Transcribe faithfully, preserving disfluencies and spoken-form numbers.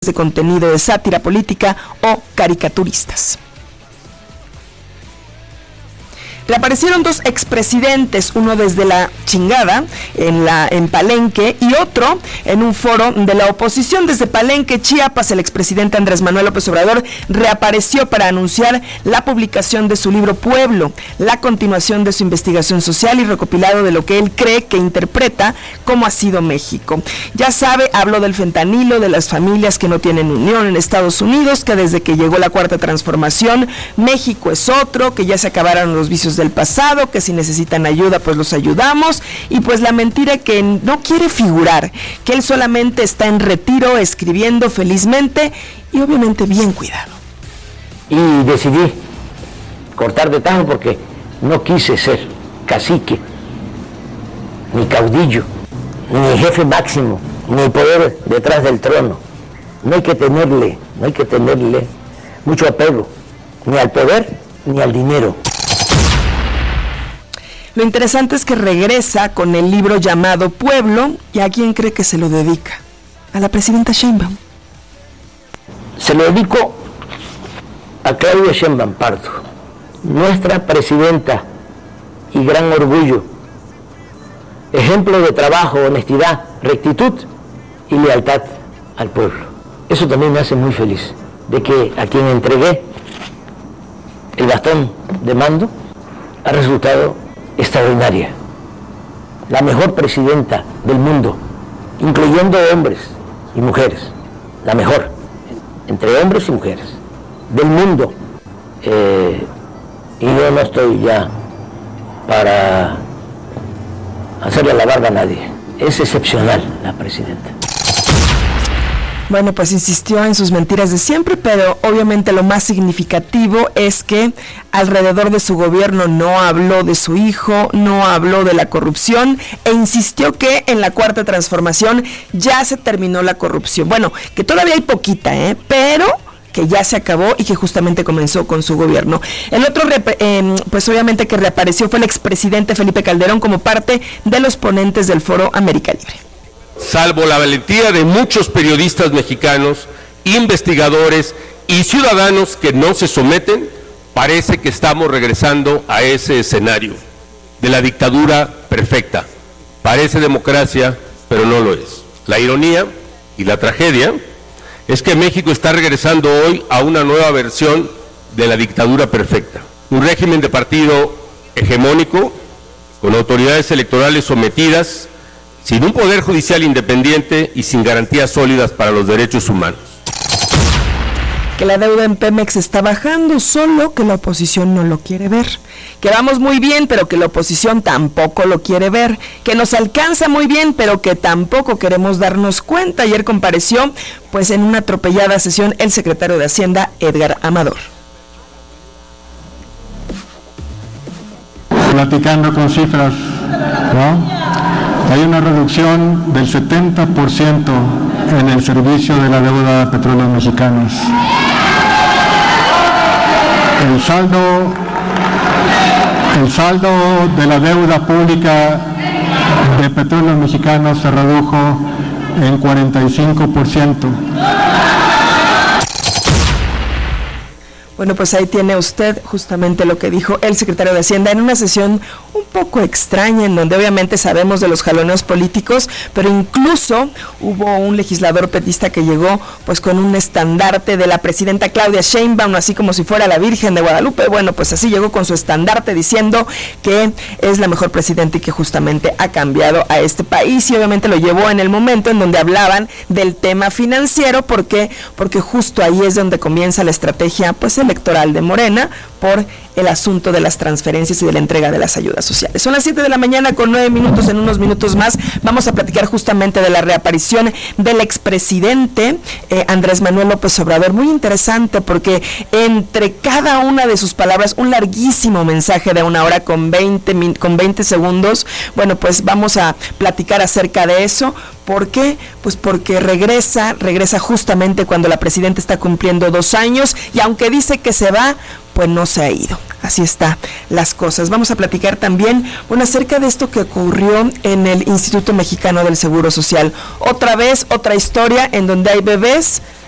de contenido de sátira política o caricaturistas. Reaparecieron dos expresidentes, uno desde la chingada en la en Palenque y otro en un foro de la oposición. Desde Palenque, Chiapas, el expresidente Andrés Manuel López Obrador reapareció para anunciar la publicación de su libro Pueblo, la continuación de su investigación social y recopilado de lo que él cree que interpreta cómo ha sido México. Ya sabe, habló del fentanilo, de las familias que no tienen unión en Estados Unidos, que desde que llegó la Cuarta Transformación, México es otro, que ya se acabaron los vicios del pasado, que si necesitan ayuda pues los ayudamos, y pues la mentira que no quiere figurar, que él solamente está en retiro escribiendo felizmente y obviamente bien cuidado. Y decidí cortar de tajo porque no quise ser cacique, ni caudillo, ni jefe máximo, ni poder detrás del trono. No hay que tenerle, no hay que tenerle mucho apego, ni al poder, ni al dinero. Lo interesante es que regresa con el libro llamado Pueblo, ¿y a quién cree que se lo dedica? A la presidenta Sheinbaum. Se lo dedico a Claudia Sheinbaum Pardo, nuestra presidenta y gran orgullo, ejemplo de trabajo, honestidad, rectitud y lealtad al pueblo. Eso también me hace muy feliz, de que a quien entregué el bastón de mando ha resultado extraordinaria, la mejor presidenta del mundo, incluyendo hombres y mujeres, la mejor, entre hombres y mujeres, del mundo. Eh, y yo no estoy ya para hacerle la barba a nadie, es excepcional la presidenta. Bueno, pues insistió en sus mentiras de siempre, pero obviamente lo más significativo es que alrededor de su gobierno no habló de su hijo, no habló de la corrupción e insistió que en la Cuarta Transformación ya se terminó la corrupción. Bueno, que todavía hay poquita, ¿eh? Pero que ya se acabó y que justamente comenzó con su gobierno. El otro, eh, pues obviamente que reapareció fue el expresidente Felipe Calderón como parte de los ponentes del Foro América Libre. Salvo la valentía de muchos periodistas mexicanos, investigadores y ciudadanos que no se someten, parece que estamos regresando a ese escenario de la dictadura perfecta. Parece democracia, pero no lo es. La ironía y la tragedia es que México está regresando hoy a una nueva versión de la dictadura perfecta. Un régimen de partido hegemónico, con autoridades electorales sometidas, sin un poder judicial independiente y sin garantías sólidas para los derechos humanos. Que la deuda en Pemex está bajando, solo que la oposición no lo quiere ver. Que vamos muy bien, pero que la oposición tampoco lo quiere ver. Que nos alcanza muy bien, pero que tampoco queremos darnos cuenta. Ayer compareció, pues en una atropellada sesión, el secretario de Hacienda, Edgar Amador. Platicando con cifras, ¿no? Hay una reducción del setenta por ciento en el servicio de la deuda de Petróleos Mexicanos. El saldo, el saldo de la deuda pública de Petróleos Mexicanos se redujo en cuarenta y cinco por ciento. Bueno, pues ahí tiene usted justamente lo que dijo el secretario de Hacienda en una sesión un poco extraña, en donde obviamente sabemos de los jaloneos políticos, pero incluso hubo un legislador petista que llegó pues con un estandarte de la presidenta Claudia Sheinbaum, así como si fuera la Virgen de Guadalupe. Bueno, pues así llegó con su estandarte diciendo que es la mejor presidenta y que justamente ha cambiado a este país, y obviamente lo llevó en el momento en donde hablaban del tema financiero, porque porque justo ahí es donde comienza la estrategia pues electoral de Morena por el asunto de las transferencias y de la entrega de las ayudas sociales. Son las siete de la mañana con nueve minutos. En unos minutos más vamos a platicar justamente de la reaparición del expresidente eh, Andrés Manuel López Obrador. Muy interesante porque entre cada una de sus palabras, un larguísimo mensaje de una hora con veinte, con veinte segundos, bueno, pues vamos a platicar acerca de eso. ¿Por qué? Pues porque regresa, regresa justamente cuando la presidenta está cumpliendo dos años y aunque dice que se va, pues no se ha ido. Así están las cosas. Vamos a platicar también, bueno, acerca de esto que ocurrió en el Instituto Mexicano del Seguro Social. Otra vez, otra historia en donde hay bebés